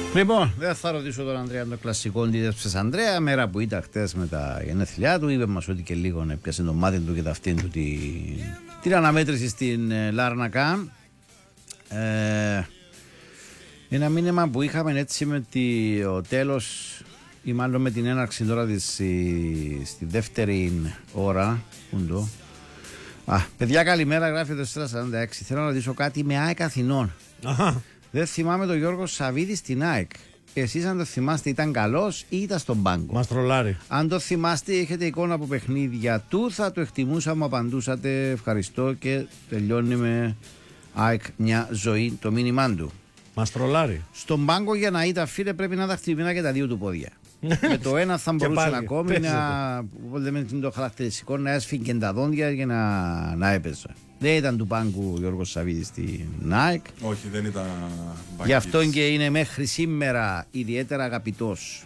Λοιπόν, δεν θα ρωτήσω τον Ανδρέα το κλασικό τι έδεψες Ανδρέα, μέρα που ήταν χτες με τα γενέθλιά του. Είπε μας ότι και λίγο έπιασε το μάτι του και τα αυτήν του την αναμέτρηση στην Λάρνακα. Ένα μήνυμα που είχαμε έτσι με το τέλος ή μάλλον με την έναρξη τώρα στη δεύτερη ώρα. Παιδιά, καλημέρα, γράφει το 446. Θέλω να ρωτήσω κάτι με ΑΕΚ Αθηνών. Δεν θυμάμαι τον Γιώργο Σαββίδη στην ΑΕΚ. Εσείς αν το θυμάστε ήταν καλός ή ήταν στον πάγκο? Μας τρολάρει. Αν το θυμάστε, έχετε εικόνα από παιχνίδια του, θα το εκτιμούσαμε, απαντούσατε. Ευχαριστώ και τελειώνει με ΑΕΚ μια ζωή το μήνυμά του. Μας τρολάρει. Στον πάγκο για να ήταν, φίλε, πρέπει να τα χτυπημένα και τα δύο του πόδια. Με το ένα θα μπορούσε ακόμη να το χαρακτηριστικό να έσφυγε τα δόντια και να έπαιζε. Δεν ήταν του πάγκου ο Γιώργος Σαββίδης στην ΑΕΚ. Όχι, δεν ήταν πάγκης. Γι' αυτό και είναι μέχρι σήμερα ιδιαίτερα αγαπητός.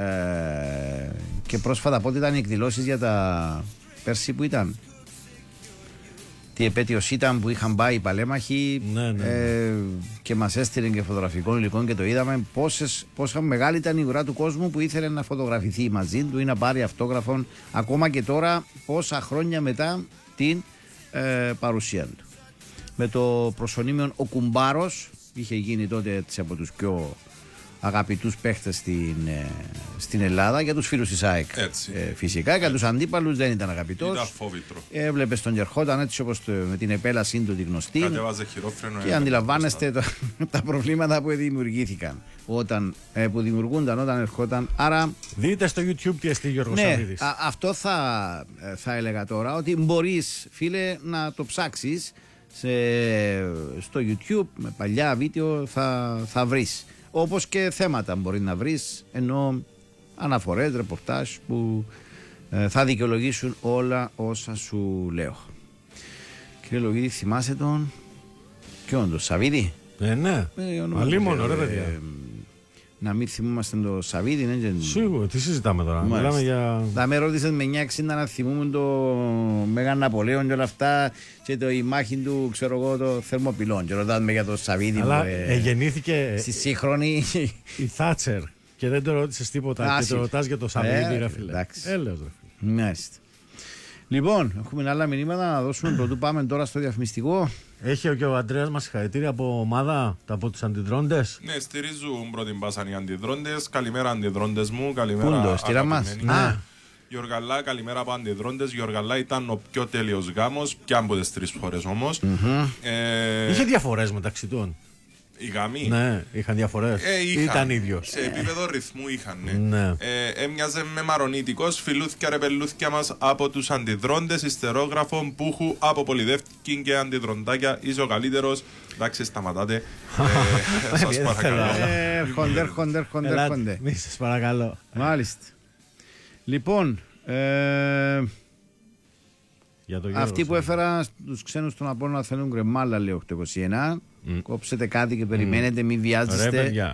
Και πρόσφατα πότε ήταν οι εκδηλώσεις για τα πέρσι που ήταν? Τι επέτειος ήταν που είχαν πάει οι παλέμαχοι, και μας έστειλε και φωτογραφικών υλικών και το είδαμε πόσα μεγάλη ήταν η ουρά του κόσμου που ήθελε να φωτογραφηθεί μαζί του ή να πάρει αυτόγραφον ακόμα και τώρα πόσα χρόνια μετά την παρουσία του. Με το προσωνύμιο ο Κουμπάρος, είχε γίνει τότε έτσι από τους πιο αγαπητούς παίχτες στην Ελλάδα, για τους φίλους της ΑΕΚ φυσικά, για τους αντίπαλους δεν ήταν αγαπητός. Ήταν φόβητρο. Έβλεπες τον ερχόταν έτσι όπως με την επέλασή του τη γνωστή. Κατέβαζε χειρόφρενο. Και αντιλαμβάνεστε τα προβλήματα που δημιουργήθηκαν που δημιουργούνταν όταν ερχόταν. Άρα δείτε στο YouTube τι εστί Γιώργος Σαββίδης. Αυτό θα έλεγα τώρα, ότι μπορείς, φίλε, να το ψάξεις στο YouTube με παλιά βίντεο, θα βρεις. Όπως και θέματα μπορεί να βρεις, ενώ αναφορές, ρεπορτάζ που θα δικαιολογήσουν όλα όσα σου λέω. Κύριε Λογίδη, θυμάσαι τον? Ποιον, τον Σαββίδη? Ναι, αλίμονο ρε παιδιά. Να μην θυμούμαστε τον Σαββίδη, ναι. Σίγουρα, τι συζητάμε τώρα? Μιλάμε για... Θα με ρώτησες με 960 να θυμούμε το Μέγα Ναπολέον και όλα αυτά και η μάχη του, ξέρω εγώ, το Θερμοπυλών. Και ρωτάμε για τον Σαββίδη. Αλλά γεννήθηκε στη σύγχρονη η Θάτσερ και δεν το ρώτησες τίποτα και το ρωτάς για τον Σαββίδη, ρε φίλε. Έλεος, ρε φίλε. Μάλιστα. Λοιπόν, έχουμε άλλα μηνύματα να δώσουμε. Πρωτού πάμε τώρα στο διαφημιστικό. Έχει και ο Αντρέας μας συγχαρητήρια από ομάδα, από τους αντιδρόντες. Ναι, στηρίζουν πρώτη μπάσαν οι αντιδρόντες. Καλημέρα αντιδρόντες μου, καλημέρα αγαπημένοι. Γιωργαλά, καλημέρα από αντιδρόντες. Γιωργαλά ήταν ο πιο τέλειος γάμος, πια από τις 3 φορές όμως. Είχε διαφορές μεταξύ των? Οι γάμοι. Ναι, είχαν διαφορές. Ήταν ίδιος. Σε επίπεδο ρυθμού είχαν. Ναι. Έμοιαζε με μαρονίτικος, φιλούθια ρεπελούθια μας από τους αντιδρόντες, ιστερόγραφων, πούχου, αποπολιδεύτηκε και αντιδροντάκια. Είσαι ο καλύτερος. Εντάξει, σταματάτε. Σας παρακαλώ. Έρχονται. Μη σας παρακαλώ. Μάλιστα. Λοιπόν, αυτοί που έφερα τους ξένους στον Απόλλωνα θέλουν γκρεμάλα, λέει 821. Κόψετε κάτι και περιμένετε, μην βιάζεστε.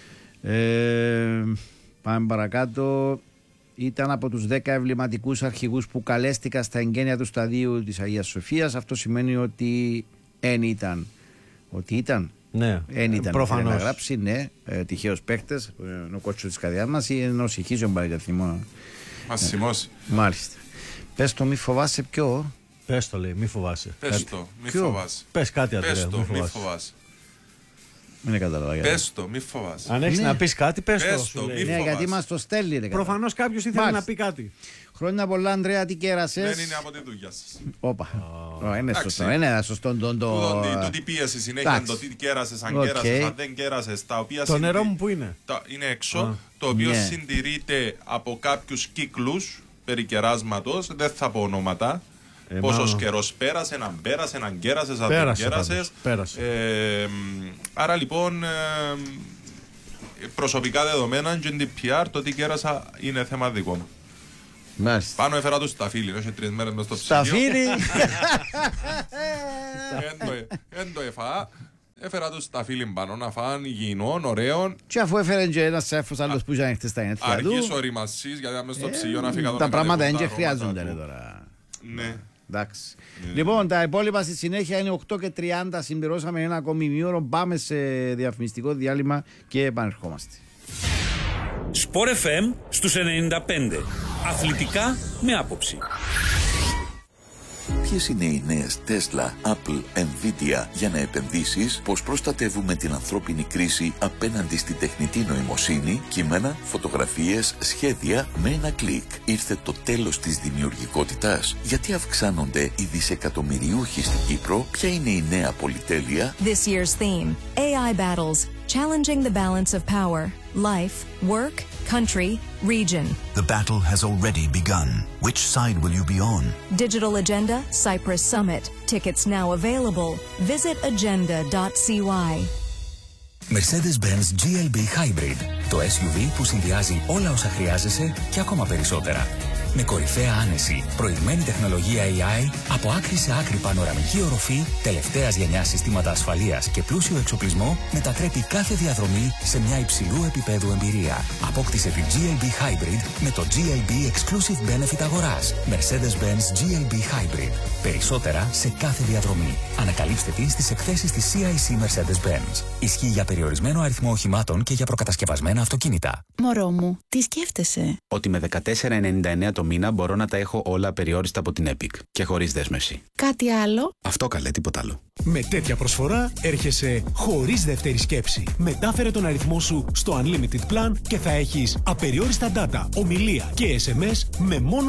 Πάμε παρακάτω. Ήταν από τους 10 εμβληματικούς αρχηγούς που καλέστηκα στα εγγένεια του σταδίου της Αγίας Σοφίας. Αυτό σημαίνει ότι ήταν. Ότι ήταν. Ναι, προφανώς. Να γράψει, ναι, τυχαίος παίκτες, ο κότσος της καρδιάς μας ή ενός ηχήσεων παραγιαθμού. Μασιμός. Μάλιστα. Πες το, μη φοβάσαι ποιο. Πες το, λέει, μη φοβάσαι. Πες το, μη φοβάσαι. Πες κάτι, Αντρέα, πες το, μη φοβάσαι. Δεν καταλαβαίνω. Πες το, μη φοβάσαι. Αν έχεις να πεις κάτι, πες το. Ναι, γιατί μας το στέλνει. Προφανώς κάποιος ήθελε να πει κάτι. Χρόνια πολλά, Ανδρέα, τι κέρασες? Δεν είναι από τη δουλειά σας. Όπα. Είναι σωστό. Είναι σωστό. Το τι πίεση συνέχεια, το τι κέρασες, αν κέρασες, αν δεν κέρασες. Το νερό μου που είναι? Είναι έξω, το οποίο συντηρείται από κάποιους κύκλους περί κεράσματος. Δεν θα πω ονόματα. Πόσος καιρός πέρασε, αν πέρασε, αν κέρασες, αν δεν κέρασες. Άρα λοιπόν, προσωπικά δεδομένα, GDPR, το τι κέρασα είναι θέμα δικό μου. Μάλιστα. Πάνω έφερα τους στα φίλοι, όχι 3 μέρες μες στο ψυγείο. Στα φίλοι! Εν το έφα. Έφερα τους στα φίλοι πάνω να φάνε υγιεινών, ωραίων. Και αφού έφερε και ένας σέφος άλλος που είχε ανοιχτές τα γενέθλια του. Αργής οριμασής, γιατί μες στο ψυγείο να φύγα τον. Τα πράγματα δεν χρειάζονται τώρα. Ναι. Εντάξει. Λοιπόν, τα υπόλοιπα στη συνέχεια είναι 8:30. Συμπληρώσαμε ένα ακόμη μήωρο. Πάμε σε διαφημιστικό διάλειμμα και επανερχόμαστε. Sport FM στους 95. Αθλητικά με άποψη. Ποιες είναι οι νέες Tesla, Apple, Nvidia για να επενδύσεις, πώς προστατεύουμε την ανθρώπινη κρίση απέναντι στη τεχνητή νοημοσύνη, κείμενα, φωτογραφίες, σχέδια με ένα κλικ. Ήρθε το τέλος της δημιουργικότητας. Γιατί αυξάνονται οι δισεκατομμυριούχοι στην Κύπρο, ποια είναι η νέα πολυτέλεια? This year's theme, AI battles, challenging the balance of power, life, work, country, region. The battle has already begun. Which side will you be on? Digital Agenda, Cyprus Summit. Tickets now available. Visit agenda.cy. Mercedes-Benz GLB Hybrid. Το SUV που συνδυάζει όλα όσα χρειάζεσαι και ακόμα περισσότερα. Με κορυφαία άνεση, προηγμένη τεχνολογία AI, από άκρη σε άκρη πανοραμική οροφή, τελευταίας γενιάς συστήματα ασφαλείας και πλούσιο εξοπλισμό, μετατρέπει κάθε διαδρομή σε μια υψηλού επίπεδου εμπειρία. Απόκτησε την GLB Hybrid με το GLB Exclusive Benefit αγοράς. Mercedes-Benz GLB Hybrid. Περισσότερα σε κάθε διαδρομή. Ανακαλύψτε την στις εκθέσεις της CIC Mercedes-Benz. Ισχύει για περιορισμένο αριθμό οχημάτων και για προκατασκευασμένα αυτοκίνητα. Μωρό μου, τι σκέφτεσαι? Ότι με 14,99 το μήνα μπορώ να τα έχω όλα περιόριστα από την Epic και χωρίς δέσμευση. Κάτι άλλο? Αυτό καλέ, τίποτα άλλο. Με τέτοια προσφορά έρχεσαι χωρίς δεύτερη σκέψη. Μετάφερε τον αριθμό σου στο Unlimited Plan και θα έχεις απεριόριστα data, ομιλία και SMS με μόνο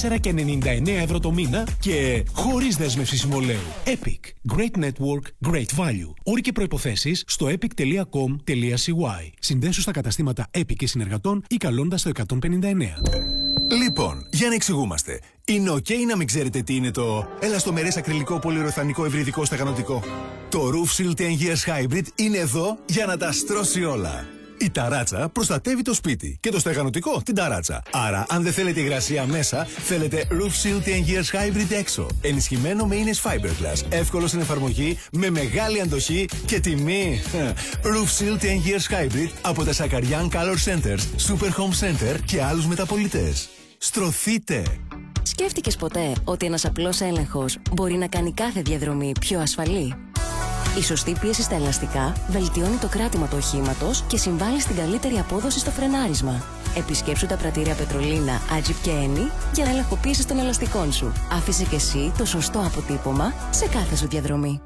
14,99 ευρώ το μήνα και χωρίς δέσμευση συμβολαίου. Epic. Great network, great value. Όροι και προϋποθέσεις στο epic.com.cy. Συνδέσου στα καταστήματα Epic και συνεργατών ή καλώντας το 159. Λοιπόν, για να εξηγούμαστε. Είναι ok να μην ξέρετε τι είναι το ελαστομερές ακριλικό πολυουρεθανικό ευρυδικό στεγανοτικό? Το Roof Shield 10 Years Hybrid είναι εδώ για να τα στρώσει όλα. Η ταράτσα προστατεύει το σπίτι και το στεγανοτικό την ταράτσα. Άρα, αν δεν θέλετε υγρασία μέσα, θέλετε Roof Shield 10 Years Hybrid έξω. Ενισχυμένο με ίνες fiberglass, εύκολο στην εφαρμογή, με μεγάλη αντοχή και τιμή. Roof Shield 10 Years Hybrid από τα Σακαριάν Color Centers, Super Home Center και άλλους μεταπωλητές. Στρωθείτε! Σκέφτηκες ποτέ ότι ένας απλός έλεγχος μπορεί να κάνει κάθε διαδρομή πιο ασφαλή? Η σωστή πίεση στα ελαστικά βελτιώνει το κράτημα του οχήματος και συμβάλλει στην καλύτερη απόδοση στο φρενάρισμα. Επισκέψου τα πρατήρια Πετρολίνα, Agip και Eni για να ελεγχοποιήσεις των ελαστικών σου. Άφησε και εσύ το σωστό αποτύπωμα σε κάθε σου διαδρομή.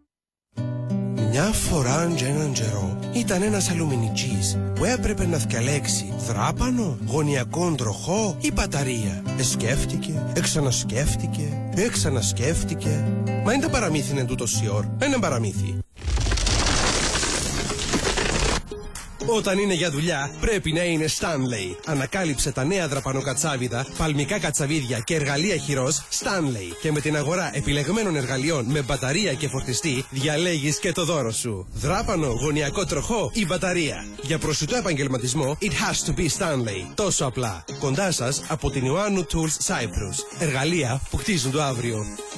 Μια φορά και έναν καιρό ήταν ένας αλουμινιτζής που έπρεπε να διαλέξει δράπανο, γωνιακόν τροχό ή μπαταρία. Σκέφτηκε, ξανασκέφτηκε. Μα είναι τα παραμύθι είναι τούτος η ώρα. Ένα παραμύθι. Όταν είναι για δουλειά, πρέπει να είναι Stanley. Ανακάλυψε τα νέα δραπανοκατσάβιδα, παλμικά κατσαβίδια και εργαλεία χειρός Stanley. Και με την αγορά επιλεγμένων εργαλείων με μπαταρία και φορτιστή, διαλέγεις και το δώρο σου. Δράπανο, γωνιακό τροχό ή μπαταρία. Για προσιτό επαγγελματισμό, it has to be Stanley. Τόσο απλά. Κοντά σας από την Ioannou Tools Cyprus. Εργαλεία που χτίζουν το αύριο.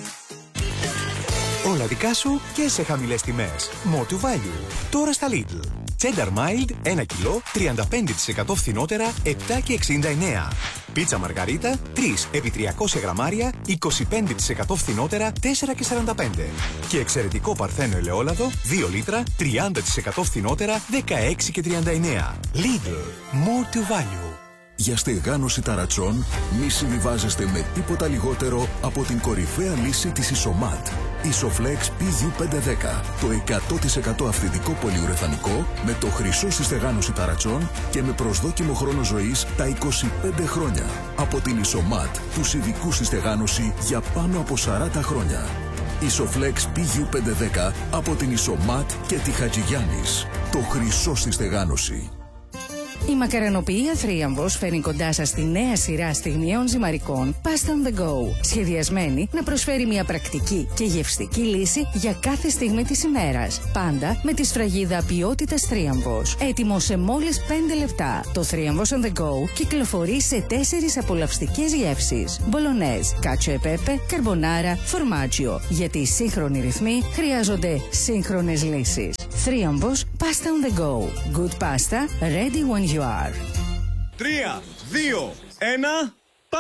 Όλα δικά σου και σε χαμηλές τιμές. More to value. Τώρα στα Lidl. Cheddar Mild 1 κιλό 35% φθηνότερα 7,69. Πίτσα Μαργαρίτα 3 επί 300 γραμμάρια 25% φθηνότερα 4,45. Και εξαιρετικό Παρθένο ελαιόλαδο 2 λίτρα 30% φθηνότερα 16,39. Lidl. More to value. Για στεγάνωση ταρατσών μη συμβιβάζεστε με τίποτα λιγότερο από την κορυφαία λύση της Isomat. Isoflex PU510. Το 100% αυθεντικό πολυουρεθανικό με το χρυσό στη στεγάνωση ταρατσών και με προσδόκιμο χρόνο ζωής τα 25 χρόνια. Από την Isomat, τους ειδικούς στη στεγάνωση για πάνω από 40 χρόνια. Isoflex PU510 από την Isomat και τη Χατζηγιάννης. Το χρυσό στη στεγάνωση. Η μακαρονοποιία Θρίαμβος φέρνει κοντά σας τη νέα σειρά στιγμιαίων ζυμαρικών Pasta on the Go, σχεδιασμένη να προσφέρει μια πρακτική και γευστική λύση για κάθε στιγμή της ημέρας. Πάντα με τη σφραγίδα ποιότητας Θρίαμβος. Έτοιμο σε μόλις 5 λεπτά. Το Θρίαμβος on the Go κυκλοφορεί σε 4 απολαυστικές γεύσεις. Μπολονέζ, κάτσο e pepe, καρμπονάρα, φορμάτζιο. Γιατί οι σύγχρονοι ρυθμοί χρειάζονται σύγχρονες λύσεις. Θρίαμβος Pasta on the Go. Good pasta, ready when you are. 3, 2, 1, πάμε!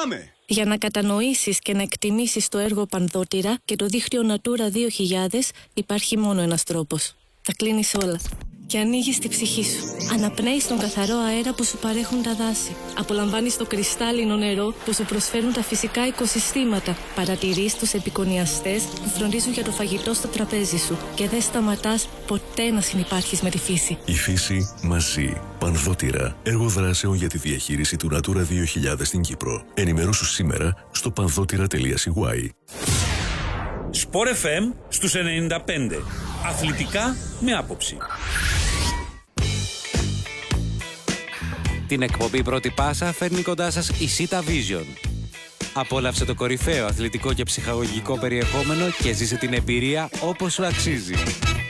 Για να κατανοήσεις και να εκτιμήσεις το έργο Πανδότηρα και το δίκτυο Natura 2000 υπάρχει μόνο ένας τρόπος. Τα κλείνεις όλα. Και ανοίγεις τη ψυχή σου. Αναπνέεις τον καθαρό αέρα που σου παρέχουν τα δάση. Απολαμβάνεις το κρυστάλλινο νερό που σου προσφέρουν τα φυσικά οικοσυστήματα. Παρατηρείς τους επικονιαστές που φροντίζουν για το φαγητό στο τραπέζι σου. Και δεν σταματάς ποτέ να συνυπάρχεις με τη φύση. Η φύση μαζί. Πανδότηρα. Έργο δράσεων για τη διαχείριση του Natura 2000 στην Κύπρο. Ενημερώσου σήμερα στο πανδότηρα.cy. Sport FM στους 95. Αθλητικά με άποψη. Την εκπομπή Πρώτη Πάσα φέρνει κοντά σας η Sita Vision. Απόλαυσε το κορυφαίο αθλητικό και ψυχαγωγικό περιεχόμενο και ζήσε την εμπειρία όπως σου αξίζει.